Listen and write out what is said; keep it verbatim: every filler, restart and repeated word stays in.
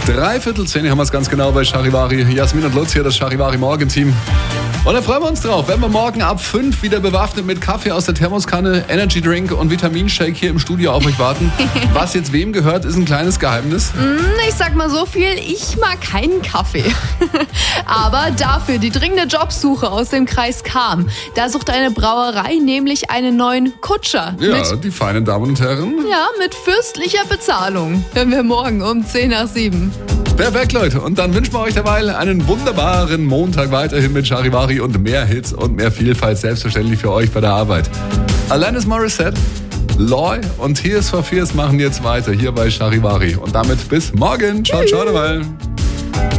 Dreiviertel zehn haben wir es ganz genau bei Charivari. Jasmin und Lutz hier, das Charivari-Morgen-Team. Und da freuen wir uns drauf, wenn wir morgen ab fünf wieder bewaffnet mit Kaffee aus der Thermoskanne, Energy Drink und Vitaminshake hier im Studio auf euch warten. Was jetzt wem gehört, ist ein kleines Geheimnis. Ich sag mal so viel, ich mag keinen Kaffee. Aber dafür die dringende Jobsuche aus dem Kreis Cham. Da sucht eine Brauerei nämlich einen neuen Kutscher. Ja, mit, die feinen Damen und Herren. ja, mit fürstlicher Bezahlung. Hören wir morgen um zehn nach sieben. Perfekt, Leute. Und dann wünschen wir euch derweil einen wunderbaren Montag weiterhin mit Charivari und mehr Hits und mehr Vielfalt selbstverständlich für euch bei der Arbeit. Alanis Morissette, Loy und Tears for Fears machen jetzt weiter hier bei Charivari. Und damit bis morgen. Ciao, ciao, derweil.